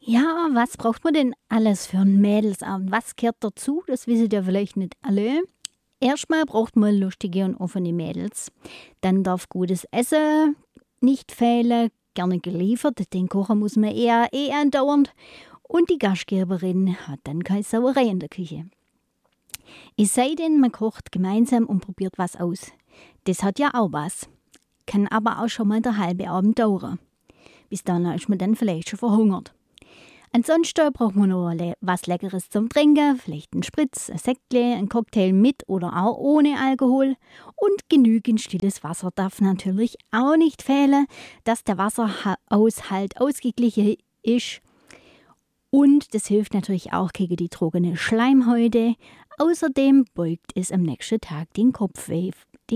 Ja, was braucht man denn alles für einen Mädelsabend? Was gehört dazu? Das wissen ihr vielleicht nicht alle. Erstmal braucht man lustige und offene Mädels. Dann darf gutes Essen nicht fehlen, gerne geliefert. Den Kocher muss man eher andauernd. Und die Gastgeberin hat dann keine Sauerei in der Küche. Es sei denn, man kocht gemeinsam und probiert was aus. Das hat ja auch was. Kann aber auch schon mal der halbe Abend dauern. Bis dann ist man dann vielleicht schon verhungert. Ansonsten braucht man noch was Leckeres zum Trinken, vielleicht einen Spritz, ein Sektle, ein Cocktail mit oder auch ohne Alkohol. Und genügend stilles Wasser darf natürlich auch nicht fehlen, dass der Wasserhaushalt ausgeglichen ist. Und das hilft natürlich auch gegen die trockene Schleimhäute. Außerdem beugt es am nächsten Tag dem Kopfweh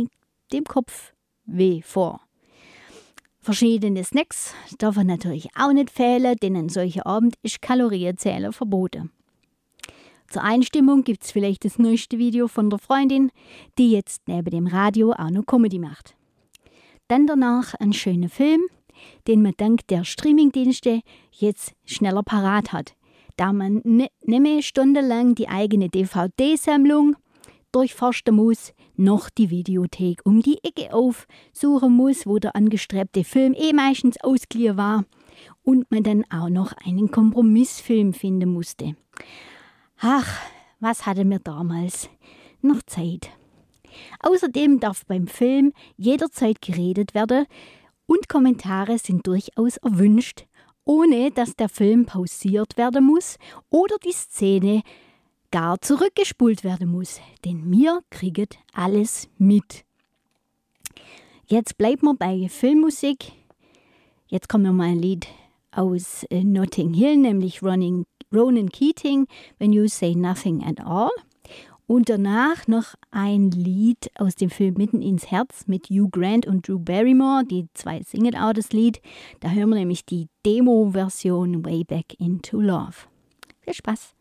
vor. Verschiedene Snacks dürfen natürlich auch nicht fehlen, denn an solchen Abend ist Kalorienzähler verboten. Zur Einstimmung gibt es vielleicht das neueste Video von der Freundin, die jetzt neben dem Radio auch noch Comedy macht. Dann danach ein schöner Film, den man dank der Streamingdienste jetzt schneller parat hat, da man nicht mehr stundenlang die eigene DVD-Sammlung durchforsten muss, noch die Videothek um die Ecke aufsuchen muss, wo der angestrebte Film meistens ausgeliehen war und man dann auch noch einen Kompromissfilm finden musste. Ach, was hatten wir damals noch Zeit. Außerdem darf beim Film jederzeit geredet werden und Kommentare sind durchaus erwünscht, ohne dass der Film pausiert werden muss oder die Szene gar zurückgespult werden muss, denn wir kriegen alles mit. Jetzt bleiben wir bei Filmmusik. Jetzt kommt noch mal ein Lied aus Notting Hill, nämlich Ronan Keating, When You Say Nothing at All. Und danach noch ein Lied aus dem Film Mitten ins Herz mit Hugh Grant und Drew Barrymore. Die zwei singen auch das Lied. Da hören wir nämlich die Demo-Version Way Back into Love. Viel Spaß!